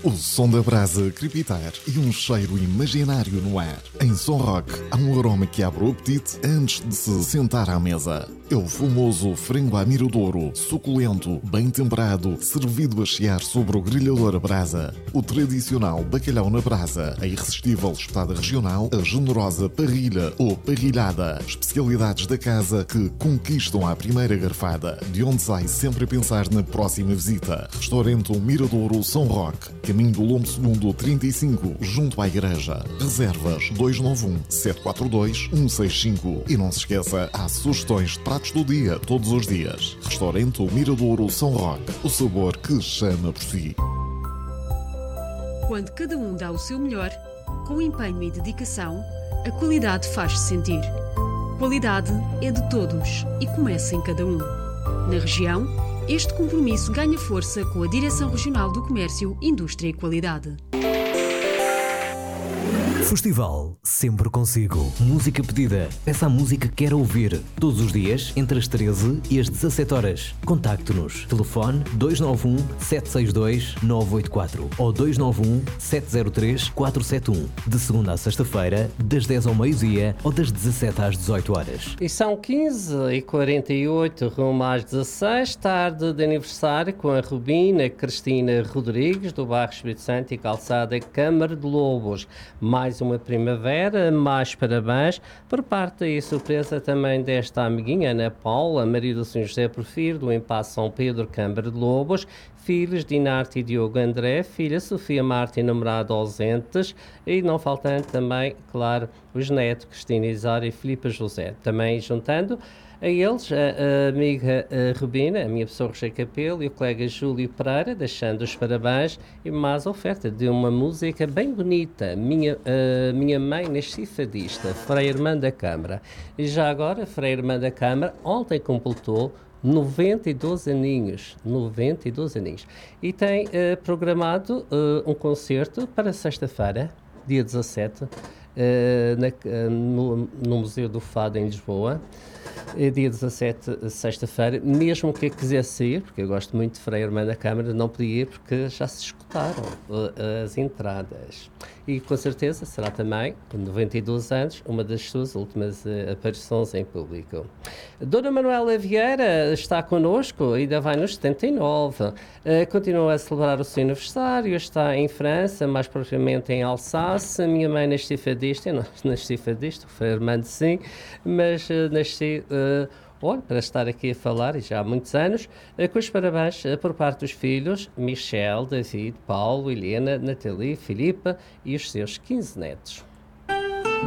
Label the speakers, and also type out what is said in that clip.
Speaker 1: O som da brasa crepitar e um cheiro imaginário no ar. Em Som Rock há um aroma que abre o apetite antes de se sentar à mesa. É o famoso frango à miradouro, suculento, bem temperado, servido a chiar sobre o grelhador a brasa. O tradicional bacalhau na brasa, a irresistível espetada regional, a generosa parrilha ou parrilhada. Especialidades da casa que conquistam à primeira garfada, de onde sai sempre a pensar na próxima visita. Restaurante Miradouro Som Rock, caminho do Lombo Segundo 35, junto à igreja. Reservas 291-742-165. E não se esqueça, há sugestões de pratos do dia, todos os dias. Restaurante Miradouro Som Rock, o sabor que chama por si.
Speaker 2: Quando cada um dá o seu melhor, com empenho e dedicação, a qualidade faz-se sentir. Qualidade é de todos e começa em cada um. Na região, este compromisso ganha força com a Direção Regional do Comércio, Indústria e Qualidade.
Speaker 3: Festival sempre consigo. Música pedida. Peça a música que quer ouvir. Todos os dias, entre as 13 e as 17 horas. Contacte-nos. Telefone 291-762-984 ou 291-703-471. De segunda à sexta-feira, das 10 ao meio-dia ou das 17 às 18 horas.
Speaker 4: E são 15h48, rumo às 16, tarde de aniversário com a Rubina Cristina Rodrigues, do bairro Espírito Santo e calçada Câmara de Lobos. Mais uma primavera, mais parabéns por parte e surpresa também desta amiguinha Ana Paula, marido do Sr. José Porfiro, do Impasse São Pedro, Câmara de Lobos, filhos Dinarte e Diogo André, filha Sofia Marta e namorado ausentes, e não faltando também, claro, os netos Cristina Isara e Filipe José. Também juntando a eles, a amiga Rubina, a minha pessoa Roger Capelo e o colega Júlio Pereira, deixando os parabéns e mais a oferta de uma música bem bonita, Minha Mãe Nasci Fadista, Freia Irmã da Câmara. E já agora, Freia Irmã da Câmara, ontem completou 92 aninhos, e tem programado um concerto para sexta-feira, dia 17, no Museu do Fado em Lisboa. Dia 17, sexta-feira, mesmo que eu quisesse ir, porque eu gosto muito de Freia Irmã da Câmara, não podia ir porque já se esgotaram as entradas. E com certeza será também, com 92 anos, uma das suas últimas aparições em público. Dona Manuela Vieira está connosco, ainda vai nos 79. Continua a celebrar o seu aniversário, está em França, mais propriamente em Alsáce. Minha mãe nasci fadista, eu não nasci fadista, foi irmã de sim, mas nasci... Olha, para estar aqui a falar, e já há muitos anos, com os parabéns por parte dos filhos Michel, David, Paulo, Helena, Nathalie, Filipe e os seus 15 netos.